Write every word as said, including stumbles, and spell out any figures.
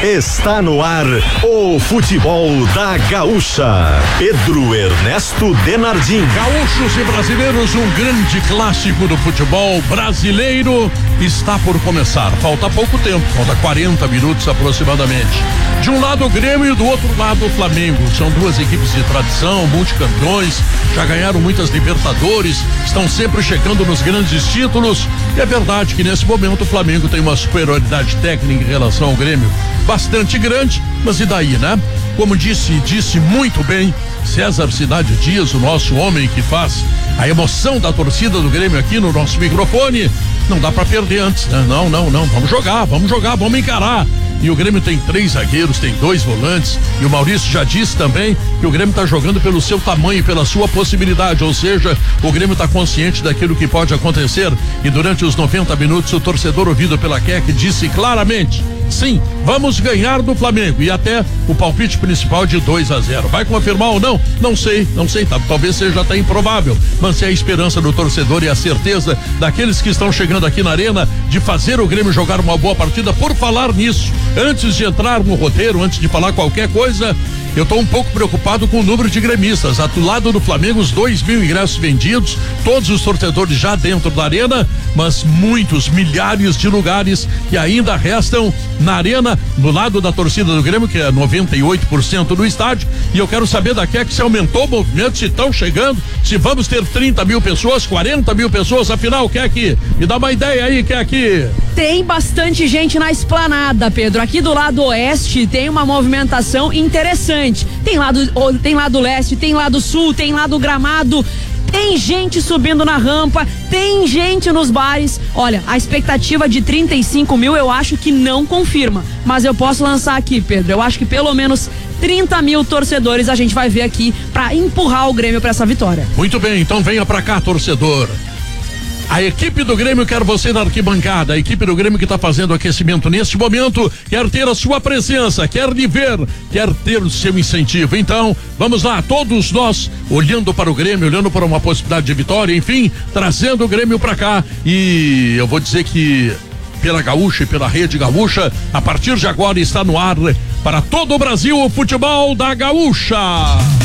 Está no ar o futebol da Gaúcha. Pedro Ernesto Denardim. Gaúchos e brasileiros, um grande clássico do futebol brasileiro está por começar. Falta pouco tempo, falta quarenta minutos aproximadamente. De um lado o Grêmio e do outro lado o Flamengo. São duas equipes de tradição, multicampeões, já ganharam muitas Libertadores, estão sempre chegando nos grandes títulos. E é verdade que nesse momento o Flamengo tem uma superioridade técnica em relação ao Grêmio bastante grande, mas e daí, né? Como disse, disse muito bem César Cidade Dias, o nosso homem que faz a emoção da torcida do Grêmio aqui no nosso microfone, não dá pra perder antes, né? Não, não, não, vamos jogar, vamos jogar, vamos encarar. E o Grêmio tem três zagueiros, tem dois volantes, e o Maurício já disse também que o Grêmio tá jogando pelo seu tamanho e pela sua possibilidade, ou seja, o Grêmio tá consciente daquilo que pode acontecer. E durante os noventa minutos o torcedor ouvido pela Keck disse claramente: sim, vamos ganhar do Flamengo, e até o palpite principal de dois a zero. Vai confirmar ou não? Não sei, não sei, tá, talvez seja até improvável, mas se é a esperança do torcedor e a certeza daqueles que estão chegando aqui na arena de fazer o Grêmio jogar uma boa partida. Por falar nisso, antes de entrar no roteiro, antes de falar qualquer coisa, eu tô um pouco preocupado com o número de gremistas. Do lado do Flamengo, os dois mil ingressos vendidos, todos os torcedores já dentro da arena, mas muitos, milhares de lugares que ainda restam na arena, no lado da torcida do Grêmio, que é noventa e oito por cento do estádio. E eu quero saber da Keck se aumentou o movimento, se estão chegando, se vamos ter trinta mil pessoas, quarenta mil pessoas, afinal, Keck, me dá uma ideia aí, Keck. Tem bastante gente na esplanada, Pedro. Aqui do lado oeste tem uma movimentação interessante. Tem lado, tem lado leste, tem lado sul, tem lado gramado. Tem gente subindo na rampa, tem gente nos bares. Olha, a expectativa de trinta e cinco mil eu acho que não confirma. Mas eu posso lançar aqui, Pedro. Eu acho que pelo menos trinta mil torcedores a gente vai ver aqui pra empurrar o Grêmio pra essa vitória. Muito bem, então venha pra cá, torcedor. A equipe do Grêmio quer você na arquibancada. A equipe do Grêmio que está fazendo aquecimento neste momento quer ter a sua presença, quer lhe ver, quer ter o seu incentivo. Então, vamos lá, todos nós olhando para o Grêmio, olhando para uma possibilidade de vitória, enfim, trazendo o Grêmio para cá. E eu vou dizer que pela Gaúcha e pela Rede Gaúcha, a partir de agora está no ar para todo o Brasil o futebol da Gaúcha.